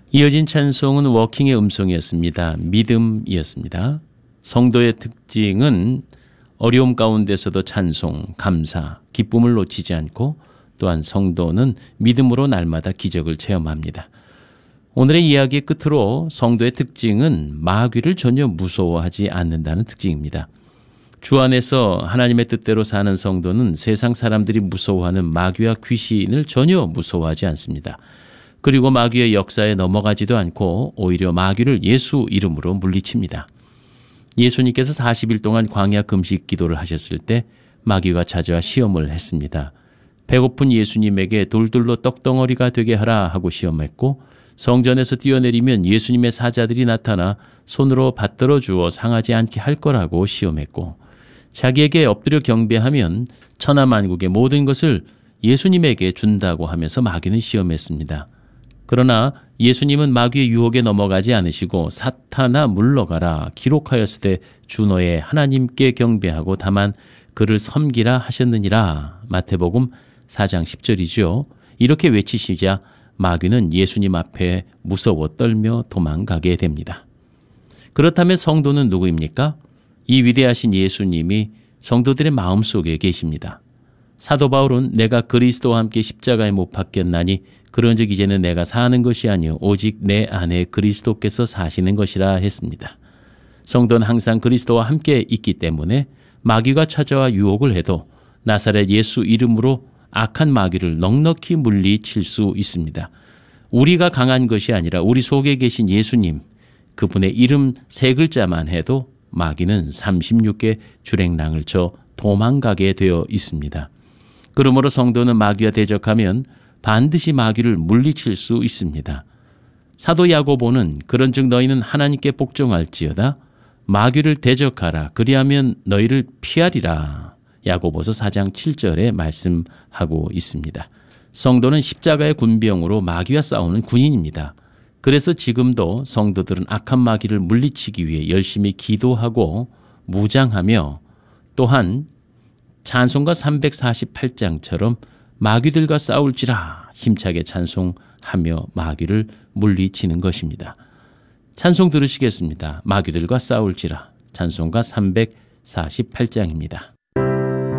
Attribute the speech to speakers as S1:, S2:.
S1: 이어진 찬송은 워킹의 음성이었습니다. 믿음이었습니다. 성도의 특징은 어려움 가운데서도 찬송, 감사, 기쁨을 놓치지 않고 또한 성도는 믿음으로 날마다 기적을 체험합니다. 오늘의 이야기의 끝으로 성도의 특징은 마귀를 전혀 무서워하지 않는다는 특징입니다. 주 안에서 하나님의 뜻대로 사는 성도는 세상 사람들이 무서워하는 마귀와 귀신을 전혀 무서워하지 않습니다. 그리고 마귀의 역사에 넘어가지도 않고 오히려 마귀를 예수 이름으로 물리칩니다. 예수님께서 40일 동안 광야 금식 기도를 하셨을 때 마귀가 찾아와 시험을 했습니다. 배고픈 예수님에게 돌들로 떡덩어리가 되게 하라 하고 시험했고, 성전에서 뛰어내리면 예수님의 사자들이 나타나 손으로 받들어 주어 상하지 않게 할 거라고 시험했고, 자기에게 엎드려 경배하면 천하만국의 모든 것을 예수님에게 준다고 하면서 마귀는 시험했습니다. 그러나 예수님은 마귀의 유혹에 넘어가지 않으시고 사탄아 물러가라 기록하였으되 주 너의 하나님께 경배하고 다만 그를 섬기라 하셨느니라. 마태복음 4장 10절이죠. 이렇게 외치시자 마귀는 예수님 앞에 무서워 떨며 도망가게 됩니다. 그렇다면 성도는 누구입니까? 이 위대하신 예수님이 성도들의 마음속에 계십니다. 사도 바울은 내가 그리스도와 함께 십자가에 못 박혔나니 그런즉 이제는 내가 사는 것이 아니요 오직 내 안에 그리스도께서 사시는 것이라 했습니다. 성도는 항상 그리스도와 함께 있기 때문에 마귀가 찾아와 유혹을 해도 나사렛 예수 이름으로 악한 마귀를 넉넉히 물리칠 수 있습니다. 우리가 강한 것이 아니라 우리 속에 계신 예수님, 그분의 이름 3글자만 해도 마귀는 36개 주랭랑을 쳐 도망가게 되어 있습니다. 그러므로 성도는 마귀와 대적하면 반드시 마귀를 물리칠 수 있습니다. 사도 야고보는 그런즉 너희는 하나님께 복종할지어다 마귀를 대적하라 그리하면 너희를 피하리라. 야고보서 4장 7절에 말씀하고 있습니다. 성도는 십자가의 군병으로 마귀와 싸우는 군인입니다. 그래서 지금도 성도들은 악한 마귀를 물리치기 위해 열심히 기도하고 무장하며 또한 찬송가 348장처럼 마귀들과 싸울지라 힘차게 찬송하며 마귀를 물리치는 것입니다. 찬송 들으시겠습니다. 마귀들과 싸울지라 찬송가 348장입니다.